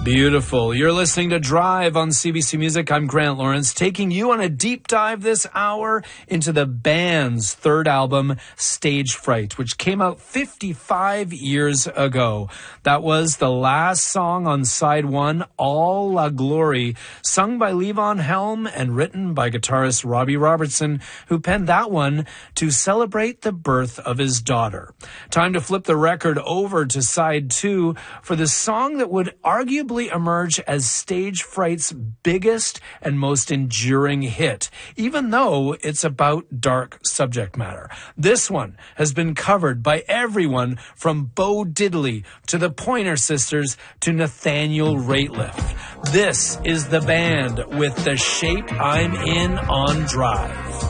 Beautiful. You're listening to Drive on CBC Music. I'm Grant Lawrence, taking you on a deep dive this hour into the band's third album, Stage Fright, which came out 55 years ago. That was the last song on side one, All La Glory, sung by Levon Helm and written by guitarist Robbie Robertson, who penned that one to celebrate the birth of his daughter. Time to flip the record over to side two for the song that would arguably emerge as Stage Fright's biggest and most enduring hit, even though it's about dark subject matter. This one has been covered by everyone from Bo Diddley to the Pointer Sisters to Nathaniel Rateliff. This is the band with The Shape I'm In on Drive.